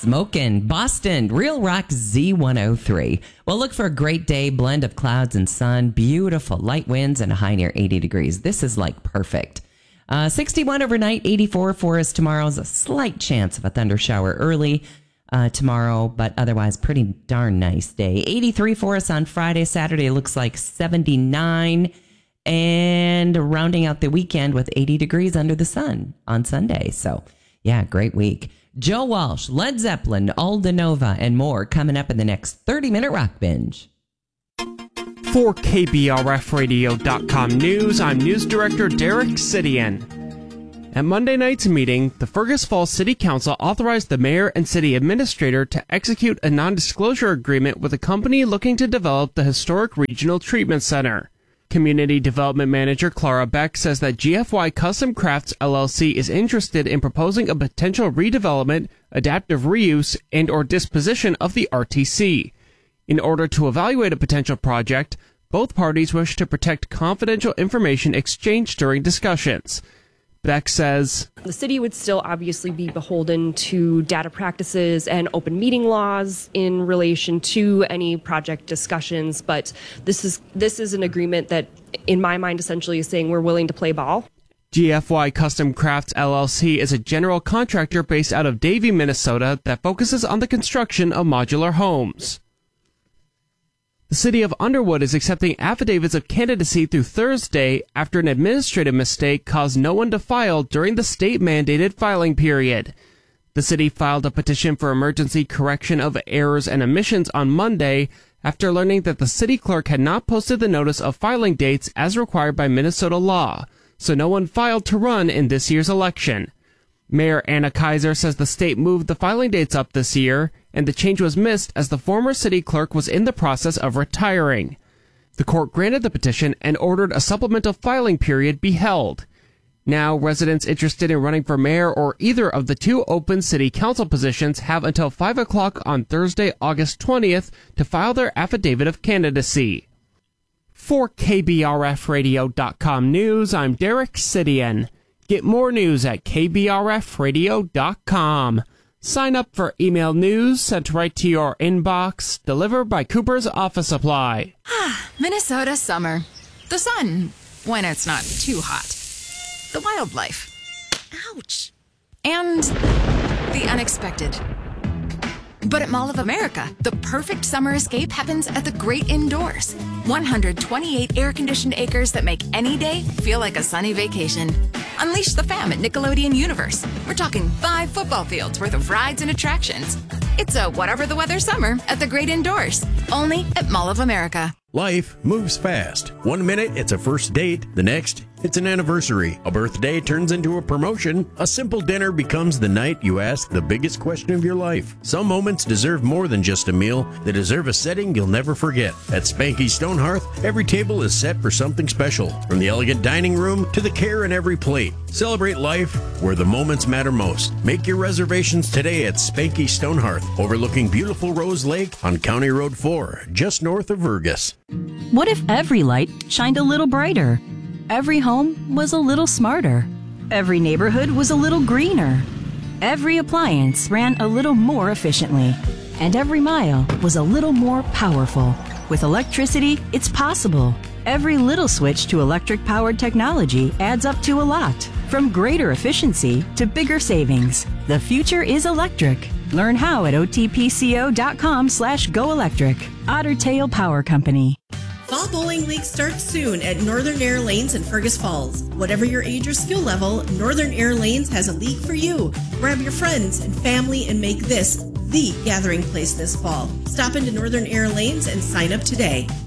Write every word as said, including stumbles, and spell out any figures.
Smokin', Boston, Real Rock Z one oh three. Well, look for a great day, blend of clouds and sun, beautiful light winds, and a high near eighty degrees. This is like perfect. Uh, sixty-one overnight, eighty-four for us tomorrow. Is a slight chance of a thunder shower early uh, tomorrow, but otherwise pretty darn nice day. eighty-three for us on Friday. Saturday looks like seventy-nine. And rounding out the weekend with eighty degrees under the sun on Sunday. So, yeah, great week. Joe Walsh, Led Zeppelin, Alda Nova, and more coming up in the next thirty-minute Rock Binge. For K B R F radio dot com News, I'm News Director Derek Sidian. At Monday night's meeting, the Fergus Falls City Council authorized the mayor and city administrator to execute a non-disclosure agreement with a company looking to develop the historic Regional Treatment Center. Community Development Manager Clara Beck says that G F Y Custom Crafts L L C is interested in proposing a potential redevelopment, adaptive reuse, and or disposition of the R T C. In order to evaluate a potential project, both parties wish to protect confidential information exchanged during discussions. Beck says, the city would still obviously be beholden to data practices and open meeting laws in relation to any project discussions, but this is this is an agreement that, in my mind, essentially is saying we're willing to play ball. G F Y Custom Crafts L L C is a general contractor based out of Davie, Minnesota that focuses on the construction of modular homes. The city of Underwood is accepting affidavits of candidacy through Thursday after an administrative mistake caused no one to file during the state-mandated filing period. The city filed a petition for emergency correction of errors and omissions on Monday after learning that the city clerk had not posted the notice of filing dates as required by Minnesota law, so no one filed to run in this year's election. Mayor Anna Kaiser says the state moved the filing dates up this year, and the change was missed as the former city clerk was in the process of retiring. The court granted the petition and ordered a supplemental filing period be held. Now, residents interested in running for mayor or either of the two open city council positions have until five o'clock on Thursday, August twentieth to file their affidavit of candidacy. For K B R F radio dot com News, I'm Derek Sidian. Get more news at K B R F radio dot com. Sign up for email news sent right to your inbox, delivered by Cooper's Office Supply. Ah, Minnesota summer. The sun, when it's not too hot. The wildlife. Ouch. And the unexpected. But at Mall of America, the perfect summer escape happens at the great indoors. one hundred twenty-eight air-conditioned acres that make any day feel like a sunny vacation. Unleash the fam at Nickelodeon Universe. We're talking five football fields worth of rides and attractions. It's a whatever the weather summer at the great indoors. Only at Mall of America. Life moves fast. One minute, it's a first date. The next, it's an anniversary. A birthday turns into a promotion. A simple dinner becomes the night you ask the biggest question of your life. Some moments deserve more than just a meal. They deserve a setting you'll never forget. At Spanky Stone Hearth, every table is set for something special. From the elegant dining room to the care in every plate. Celebrate life where the moments matter most. Make your reservations today at Spanky Stone Hearth, overlooking beautiful Rose Lake on County Road four, just north of Vergas. What if every light shined a little brighter? Every home was a little smarter. Every neighborhood was a little greener. Every appliance ran a little more efficiently. And every mile was a little more powerful. With electricity, it's possible. Every little switch to electric-powered technology adds up to a lot. From greater efficiency to bigger savings. The future is electric. Learn how at otpco.com slash go electric. Otter Tail Power Company. Fall Bowling League starts soon at Northern Air Lanes in Fergus Falls. Whatever your age or skill level, Northern Air Lanes has a league for you. Grab your friends and family and make this the gathering place this fall. Stop into Northern Air Lanes and sign up today.